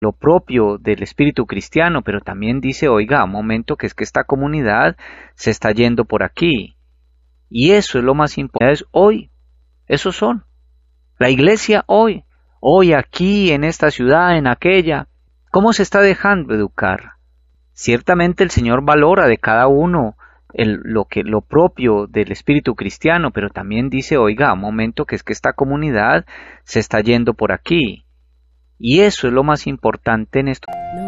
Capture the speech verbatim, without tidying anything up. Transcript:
lo propio del espíritu cristiano, pero también dice, oiga, un momento, que es que esta comunidad se está yendo por aquí. Y eso es lo más importante, es hoy, esos son. La iglesia hoy, hoy aquí, en esta ciudad, en aquella, ¿cómo se está dejando educar? Ciertamente el Señor valora de cada uno el, lo que, lo propio del espíritu cristiano, pero también dice, oiga, un momento, que es que esta comunidad se está yendo por aquí. Y eso es lo más importante en esto.